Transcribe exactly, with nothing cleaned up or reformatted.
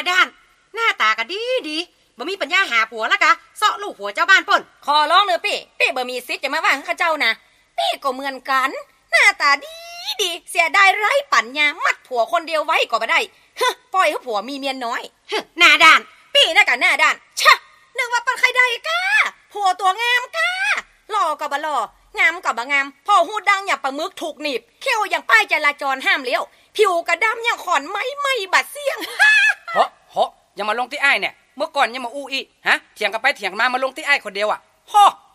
ด้านหน้าตาก็ดีดีบ่มีปัญญาหาผัวละกะเซาะลูกผัวเจ้าบ้านป่นขอร้องเลยพี่พี่บ่มีสิทธิ์จะมาว่าข้าเจ้านะพี่ก็เหมือนกันหน้าตาดีดีเสียดายไร้ปัญญามัดผัวคนเดียวไว้ก็บ่ได้ฮะปล่อยให้ผัวมีเมียน้อยหน้าด้านพี่น่ะกะหน้าด้านชะนึกว่าปันใครได้กะผัวตัวงามกะหล่อก็บ่หล่องามก็บ่งามพอหูดังอย่างปลาหมึกถูกหนีบเขี้ยวอย่างป้ายจราจรห้ามเลี้ยวผิวกระดำอย่างขอนไม้ไม่บาดเสียงเฮ้เฮ้อย่ามาลงที่ไอ้เนี่ยเมื่อก่อนยังมาอู้อีฮะเถียงกันไปเถียงมามาลงที่ไอ้คนเดียวอ่ะฮ่อ